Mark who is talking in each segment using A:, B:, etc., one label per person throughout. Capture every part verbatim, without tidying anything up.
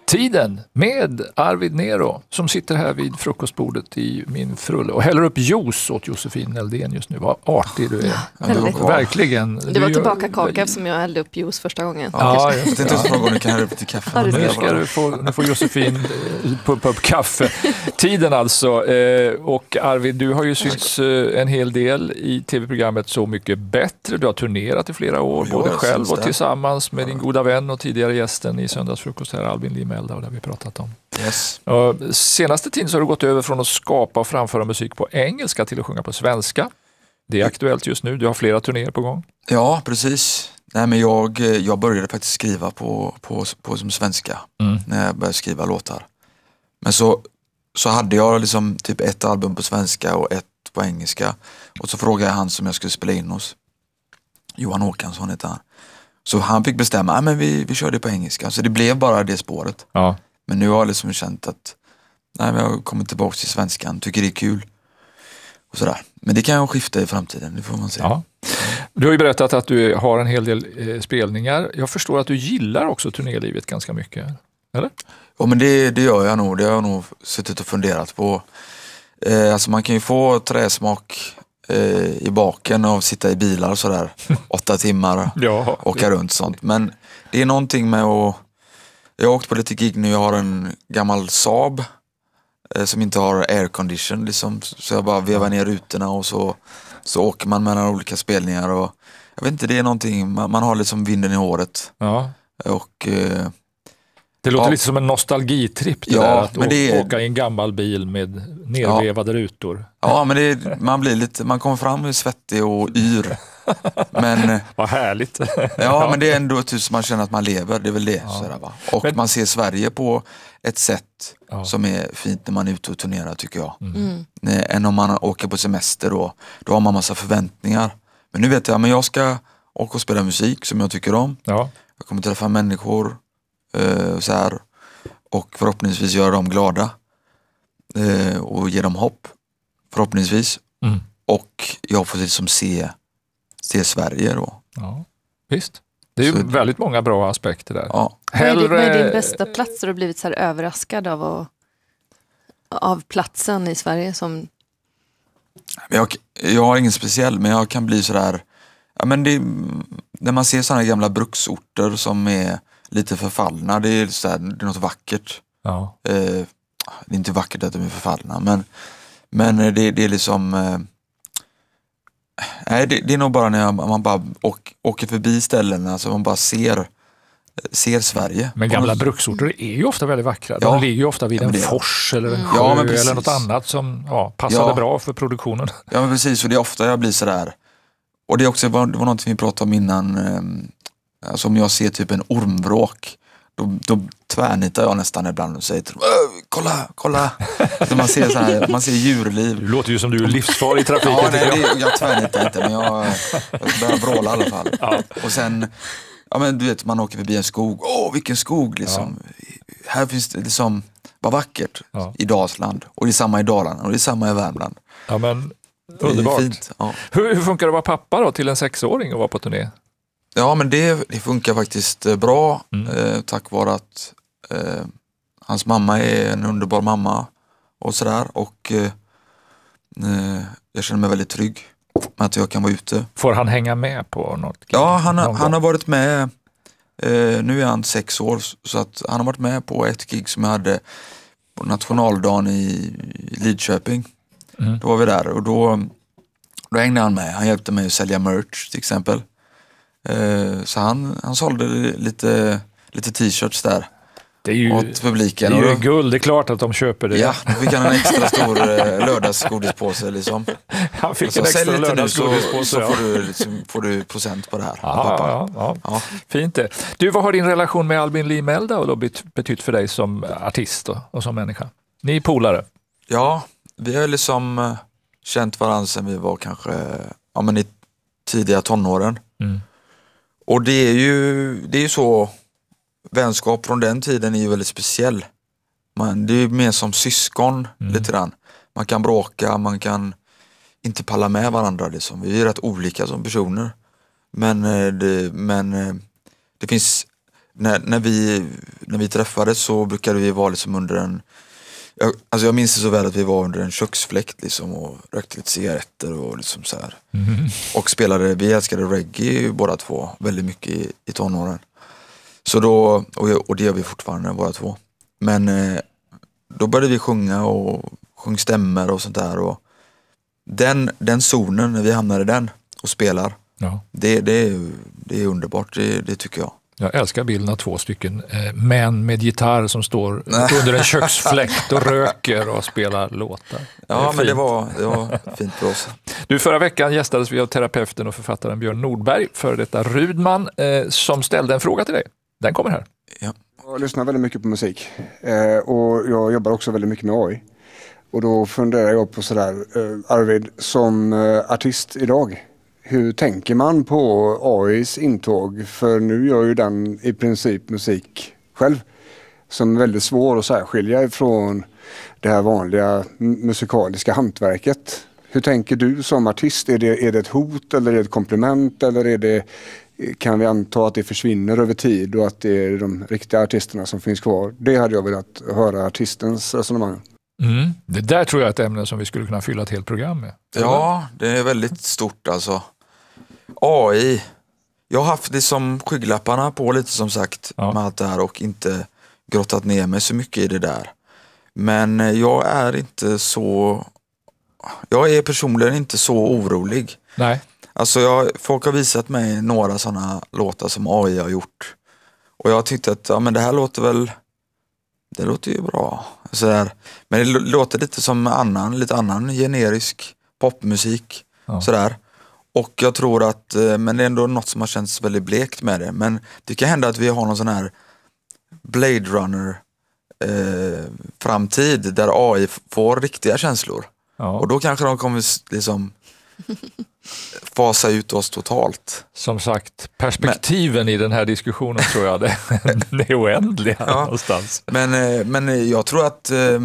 A: Tiden med Arvid Nero som sitter här vid frukostbordet i min frulle och häller upp juice åt Josefin Neldén just nu. Vad artig du är.
B: Ja, väldigt.
A: Verkligen.
B: Det var tillbaka kaka som jag hällde upp juice första gången.
C: Ja, jag tänkte också någon gång du kan hälla upp till kaffe.
B: Ja,
A: Nu ska du få, nu får Josefin pumpa upp kaffe. Tiden alltså. Och Arvid, du har ju synts en hel del i tv-programmet Så mycket bättre. Du har turnerat i flera år,
C: Jo,
A: både
C: jag
A: själv
C: syns
A: och
C: det.
A: tillsammans med din goda vän och tidigare gästen i Söndagsfrukost här, Albin Limelda, och det har vi pratat om.
C: Yes.
A: Och senaste tiden så har du gått över från att skapa och framföra musik på engelska till att sjunga på svenska. Det är aktuellt just nu. Du har flera turnéer på gång.
C: Ja, precis. Nej, men jag, jag började faktiskt skriva på, på, på som svenska
A: Mm.
C: när jag började skriva låtar. Men så, så hade jag liksom typ ett album på svenska och ett på engelska. Och så frågade jag han som jag skulle spela in hos. Johan Håkansson heter han. Så han fick bestämma, ah, men vi, vi kör det på engelska. Så det blev bara det spåret.
A: Ja.
C: Men nu har jag liksom känt att nej, jag har kommit tillbaka till svenskan, tycker det är kul. Och sådär. Men det kan jag skifta i framtiden, det får man se.
A: Ja. Du har ju berättat att du har en hel del eh, spelningar. Jag förstår att du gillar också turnélivet ganska mycket, eller?
C: Ja, men det, det gör jag nog. Det har jag nog suttit och funderat på. Eh, alltså man kan ju få träsmak eh, i baken av att sitta i bilar och sådär. Åtta timmar,
A: Ja.
C: åka runt sånt. Men det är någonting med att... Jag har åkt på lite gig nu, jag har en gammal Saab eh, som inte har aircondition liksom. Så jag bara vevar ner rutorna och så, så åker man mellan olika spelningar. Och, jag vet inte, det är någonting, man, man har liksom vinden i håret.
A: Ja.
C: Och... Eh,
A: Det låter
C: Ja.
A: lite som en nostalgitripp det
C: Ja,
A: där, att
C: men
A: å-
C: det är-
A: åka i en gammal bil med nervevade rutor.
C: Ja, men det är, man blir lite, man kommer fram svettig och yr. Men,
A: Vad härligt.
C: ja, men det är ändå typ som man känner att man lever, det är väl det.
A: Ja.
C: Sådär, va? Och
A: Men-
C: man ser Sverige på ett sätt
A: Ja.
C: som är fint när man är ute och turnerar, tycker jag.
B: Mm.
C: Nej, än om man åker på semester då, då har man massa förväntningar. Men nu vet jag, men jag ska åka och spela musik som jag tycker om.
A: Ja.
C: Jag kommer träffa människor eh, så här, och förhoppningsvis göra dem glada eh, och ge dem hopp, förhoppningsvis.
A: Mm.
C: Och jag får liksom se, se Sverige då.
A: Ja. Visst. Det är ju
C: Så-
A: väldigt många bra aspekter där.
C: Ja.
B: Vad är, din, vad är din
A: Hellre-
B: bästa plats där du har blivit så här överraskad av, att, av platsen i Sverige som...
C: Jag, jag har ingen speciell, men jag kan bli sådär, ja, men det, när man ser sådana gamla bruksorter som är lite förfallna, det är, så här, det är något vackert.
A: Ja.
C: Eh, det är inte vackert att de är förfallna, men, men det, det är liksom eh, nej, det, det är nog bara när jag, man bara åk, åker förbi ställen, alltså man bara ser ser Sverige.
A: Men gamla bruksorter är ju ofta väldigt vackra.
C: Ja.
A: De ligger ju ofta vid
C: Ja,
A: en
C: men det-
A: fors eller en sjö
C: Ja, men precis.
A: eller något annat som ja, passade
C: Ja.
A: bra för produktionen.
C: Ja, men precis, och det är ofta jag blir sådär. Och det är också, det var, det var någonting vi pratade om innan, eh, alltså om jag ser typ en ormvråk, då, då tvärnitar jag nästan ibland och säger till dem, "Öh, kolla, kolla. Så man ser så här, man ser djurliv.
A: Det låter ju som du är livsfarlig i trafiken.
C: Ja,
A: tycker
C: nej,
A: jag.
C: det, jag tvärnitar inte, men jag, jag börjar vråla i alla fall.
A: Ja.
C: Och sen, ja men du vet, man åker förbi en skog, åh vilken skog liksom. Här finns det liksom, vad vackert
A: Ja.
C: i Dalsland. Och det är samma i Dalarna och det är samma i Värmland.
A: Ja, men
C: Det är
A: underbart.
C: fint. Ja.
A: Hur, hur funkar det att vara pappa då till en sexåring och vara på turné?
C: Ja, men det, det funkar faktiskt eh, bra
A: Mm.
C: eh, tack vare att eh, hans mamma är en underbar mamma och sådär. Och eh, eh, jag känner mig väldigt trygg med att jag kan vara ute.
A: Får han hänga med på något?
C: Ja, han, har-
A: någon
C: han
A: gång?
C: har varit med, eh, nu är han sex år, så att han har varit med på ett gig som jag hade på nationaldagen i Lidköping.
A: Mm.
C: Då var vi där och då, då hängde han med. Han hjälpte mig att sälja merch till exempel. Eh, så han, han sålde lite, lite t-shirts där
A: Det är ju,
C: åt
A: det
C: publiken.
A: är
C: Och
A: ju
C: då,
A: guld, det är klart att de köper det.
C: ja, då fick han en extra stor eh, lördagsgodispåse liksom.
A: Han fick
C: Så
A: en
C: sälj
A: extra
C: lite nu så,
A: lördagsgodispåse.
C: så
A: ja.
C: får, du, liksom, får du procent på det här.
A: Ja,
C: pappa.
A: ja, ja.
C: Ja.
A: Fint det. Du, vad har din relation med Albin Limelda och då bet- betytt för dig som artist och, och som människa? Ni är polare.
C: Ja, vi har liksom eh, känt varandra sedan vi var kanske ja, men i tidiga tonåren.
A: Mm.
C: Och det är ju det är ju så, vänskap från den tiden är ju väldigt speciell. Man, det är ju mer som syskon
A: Mm.
C: lite grann. Man kan bråka, man kan inte palla med varandra liksom. Vi är rätt olika som personer. Men, eh, det, men eh, det finns, när, när, vi, när vi träffades så brukade vi vara liksom under en, jag, alltså jag minns det så väl att vi var under en köksfläkt liksom och rökte lite cigaretter och liksom så här.
A: Mm.
C: Och spelade, vi älskade reggae båda två väldigt mycket i, i tonåren. Så då, och, och det gör vi fortfarande båda två. Men eh, då började vi sjunga och sjung stämmer och sånt där. Och den, den zonen, när vi hamnade i den och spelar,
A: Ja.
C: det, det, är, det är underbart, det, det tycker jag.
A: Jag älskar bilden av två stycken eh, män med gitarr som står under en köksfläkt och röker och spelar låtar.
C: Ja,
A: det
C: men det var, det var fint för oss.
A: Du, förra veckan gästades vi av terapeuten och författaren Björn Nordberg, för detta Rudman, eh, som ställde en fråga till dig. Den kommer här.
C: Ja.
D: Jag lyssnar väldigt mycket på musik eh, och jag jobbar också väldigt mycket med A I. Och då funderar jag på sådär, eh, Arvid, som eh, artist idag, hur tänker man på A Is intåg? För nu gör ju den i princip musik själv, som är väldigt svår att särskilja ifrån det här vanliga musikaliska hantverket. Hur tänker du som artist? Är det, är det ett hot eller är det ett komplement, eller är det, kan vi anta att det försvinner över tid och att det är de riktiga artisterna som finns kvar? Det hade jag velat höra artistens resonemang.
A: Mm. Det där tror jag är ett ämne som vi skulle kunna fylla ett helt program med.
C: Ja, det är väldigt stort alltså. A I, jag har haft det som skygglapparna på lite som sagt,
A: ja.
C: med allt det här och inte grottat ner mig så mycket i det där. Men jag är inte så, jag är personligen inte så orolig.
A: Nej.
C: Alltså jag, folk har visat mig några sådana låtar som A I har gjort. Och jag tyckte att ja, men det här låter väl, det låter ju bra. Så där. Men det låter lite som annan, lite annan generisk popmusik.
A: Ja.
C: Sådär. Och jag tror att, men det är ändå något som har känts väldigt blekt med det. Men det kan hända att vi har någon sån här Blade Runner eh, framtid där A I får riktiga känslor.
A: Ja.
C: Och då kanske de kommer liksom fasa ut oss totalt.
A: Som sagt, perspektiven men, i den här diskussionen tror jag det, det är oändliga ja, någonstans.
C: Men, men jag tror att eh,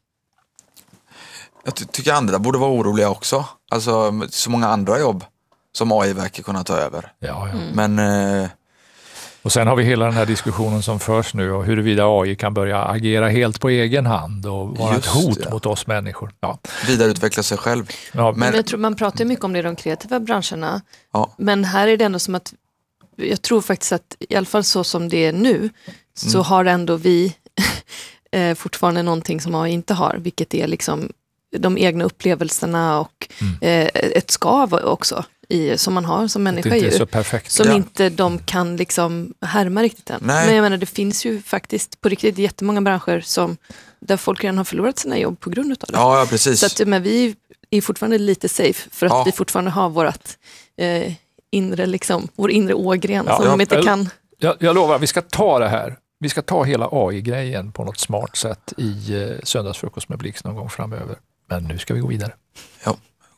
C: jag tycker andra borde vara oroliga också. Alltså så många andra jobb som A I verkar kunna ta över.
A: Ja, ja.
C: Men, eh,
A: och sen har vi hela den här diskussionen som förs nu och huruvida A I kan börja agera helt på egen hand och vara ett hot
C: ja.
A: mot oss människor. Ja.
C: Vidareutveckla sig själv.
A: Ja,
B: men, men jag tror man pratar mycket om det i de kreativa branscherna.
C: Ja.
B: Men här är det ändå som att jag tror faktiskt att i alla fall så som det är nu så mm. har ändå vi fortfarande någonting som A I inte har, vilket är liksom de egna upplevelserna och mm. eh, ett skav också i, som man har som människa
A: det är
B: ju,
A: så perfekt.
B: som
C: ja.
B: inte de kan liksom härma riktigt än.
C: Nej.
B: Men jag menar, det finns ju faktiskt på riktigt jättemånga branscher som, där folk redan har förlorat sina jobb på grund av det.
C: Ja, ja precis.
B: Så att, men vi är fortfarande lite safe för att
C: ja.
B: vi fortfarande har vårt eh, inre liksom, vår inre ågren
A: ja,
B: som
A: ja,
B: de inte
A: jag,
B: kan.
A: Jag, jag lovar, vi ska ta det här. Vi ska ta hela A I-grejen på något smart sätt i eh, söndagsfrukost med Blix någon gång framöver. Men nu ska vi gå vidare.
C: Ja.